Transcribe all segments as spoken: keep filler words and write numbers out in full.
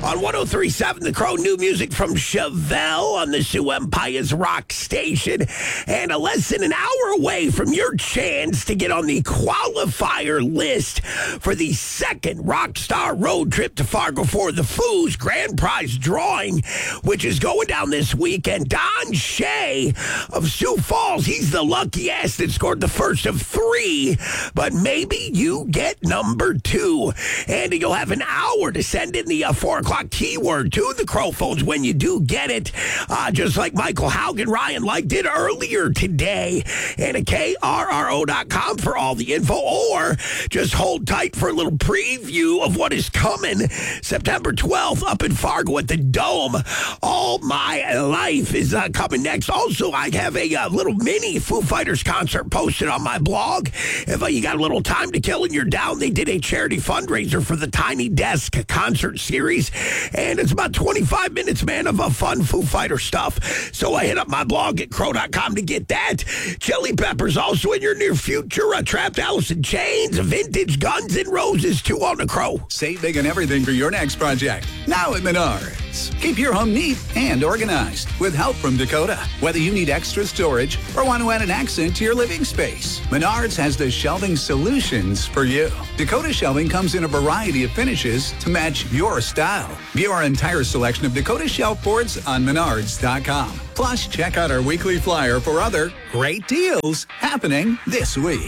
On one oh three point seven, The Crow, new music from Chevelle on the Sioux Empire's rock station. And a less than an hour away from your chance to get on the qualifier list for the second Rockstar road trip to Fargo for the Foos grand prize drawing, which is going down this weekend. Don Shea of Sioux Falls, he's the lucky ass that scored the first of three, but maybe you get number two. And you'll have an hour to send in the uh, four o'clock keyword to the Crow phones when you do get it, uh, just like Michael Haugen, Ryan Like did earlier today. And at K R R O dot com for all the info, or just hold tight for a little preview of what is coming September twelfth up in Fargo at the Dome. All My Life is uh, coming next. Also, I have a uh, little mini Foo Fighters concert posted on my blog. If uh, you got a little time to kill and you're down, they did a charity fundraiser for the Tiny Desk concert series, and it's about twenty-five minutes, man, of a fun Foo Fighter stuff. So I hit up my blog at crow dot com to get that. Chili Peppers also in your near future. Uh, Trapped Alice in Chains, vintage Guns N' Roses, too, on the Crow. Save big on everything for your next project. Now at Menards. Keep your home neat and organized with help from Dakota. Whether you need extra storage or want to add an accent to your living space, Menards has the shelving solutions for you. Dakota shelving comes in a variety of finishes to match your style. View our entire selection of Dakota shelf boards on menards dot com. Plus, check out our weekly flyer for other great deals happening this week.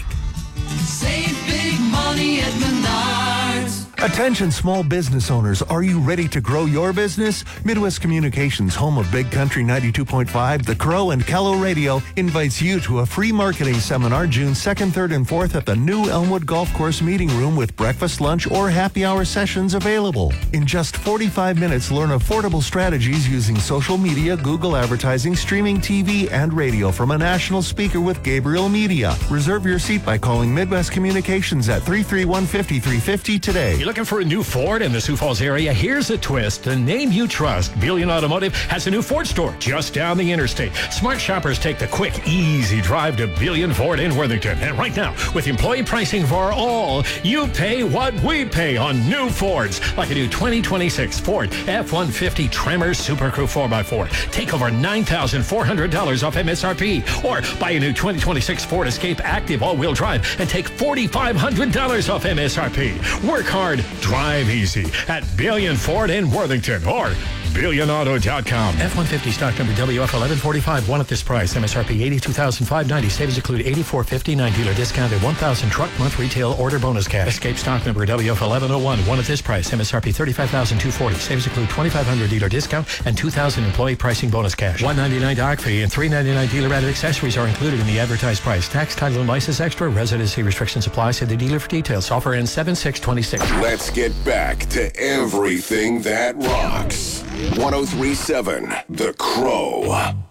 Save big money at Menards. Attention small business owners, are you ready to grow your business? Midwest Communications, home of Big Country ninety-two point five, The Crow, and Kello Radio, invites you to a free marketing seminar June second, third, and fourth at the new Elmwood Golf Course Meeting Room with breakfast, lunch, or happy hour sessions available. In just forty-five minutes, learn affordable strategies using social media, Google advertising, streaming T V, and radio from a national speaker with Gabriel Media. Reserve your seat by calling Midwest Communications at three three one, five three five zero today. Looking for a new Ford in the Sioux Falls area? Here's a twist. The name you trust, Billion Automotive, has a new Ford store just down the interstate. Smart shoppers take the quick, easy drive to Billion Ford in Worthington. And right now, with employee pricing for all, you pay what we pay on new Fords. Like a new twenty twenty-six Ford F one fifty Tremor Super Crew four by four. Take over nine thousand four hundred dollars off M S R P. Or buy a new twenty twenty-six Ford Escape Active all-wheel drive and take four thousand five hundred dollars off M S R P. Work hard, drive easy at Billion Ford in Worthington or billion auto dot com. F one fifty stock number W F eleven forty-five, one at this price. M S R P eighty-two thousand five hundred ninety. Savings include eighty-four fifty-nine dealer discount and one thousand truck month retail order bonus cash. Escape stock number W F eleven oh one, one at this price. M S R P thirty-five thousand two hundred forty. Savings include twenty-five hundred dealer discount and two thousand employee pricing bonus cash. one ninety-nine dock fee and three ninety-nine dealer added accessories are included in the advertised price. Tax, title, and license extra. Residency restrictions apply. See the dealer for details. Offer ends seven six twenty-six. Let's get back to everything that rocks. one oh three point seven The Crow.